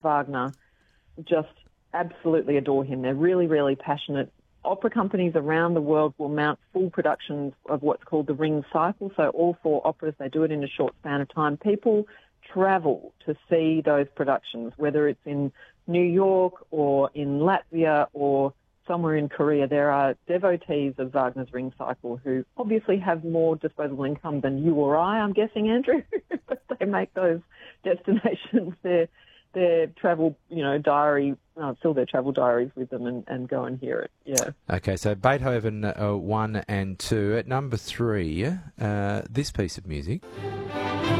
Wagner just absolutely adore him. They're really, really passionate. Opera companies around the world will mount full productions of what's called the Ring Cycle. So all 4 operas, they do it in a short span of time. People travel to see those productions, whether it's in New York or in Latvia or somewhere in Korea. There are devotees of Wagner's Ring Cycle who obviously have more disposable income than you or I'm guessing, Andrew, but they make those destinations their travel, diary, fill their travel diaries with them and go and hear it. Yeah. Okay, so Beethoven 1 and 2. At number 3, this piece of music.